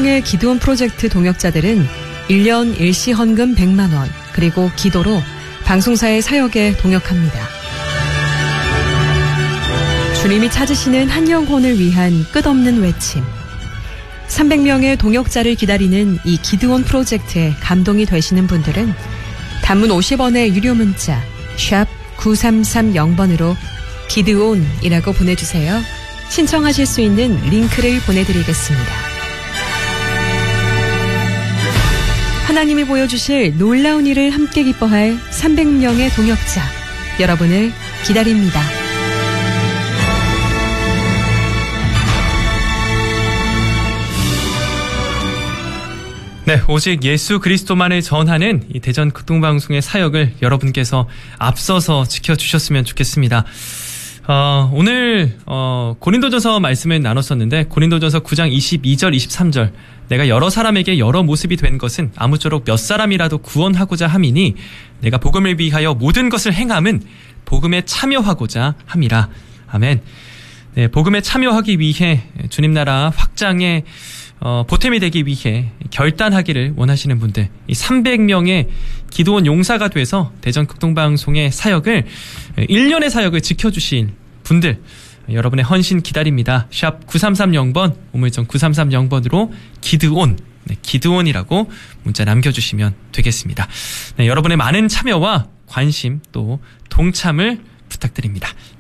300명의 기드온 프로젝트 동역자들은 1년 일시 헌금 100만 원, 그리고 기도로 방송사의 사역에 동역합니다. 주님이 찾으시는 한 영혼을 위한 끝없는 외침. 300명의 동역자를 기다리는 이 기드온 프로젝트에 감동이 되시는 분들은 단문 50원의 유료 문자 샵 9330번으로 기드온이라고 보내주세요. 신청하실 수 있는 링크를 보내드리겠습니다. 하나님이 보여주실 놀라운 일을 함께 기뻐할 300명의 동역자, 여러분을 기다립니다. 네, 오직 예수 그리스도만을 전하는 이 대전 극동방송의 사역을 여러분께서 앞서서 지켜주셨으면 좋겠습니다. 오늘 고린도전서 말씀을 나눴었는데 고린도전서 9장 22절 23절 내가 여러 사람에게 여러 모습이 된 것은 아무쪼록 몇 사람이라도 구원하고자 함이니 내가 복음을 위하여 모든 것을 행함은 복음에 참여하고자 함이라. 아멘. 네, 복음에 참여하기 위해 주님 나라 확장에 보탬이 되기 위해 결단하기를 원하시는 분들, 이 300명의 기도원 용사가 돼서 대전 극동방송의 사역을 1년의 사역을 지켜주신 분들, 여러분의 헌신 기다립니다. 샵 9330번, 우물정 9330번으로 기드온, 네, 기드온이라고 문자 남겨주시면 되겠습니다. 네, 여러분의 많은 참여와 관심 또 동참을 부탁드립니다.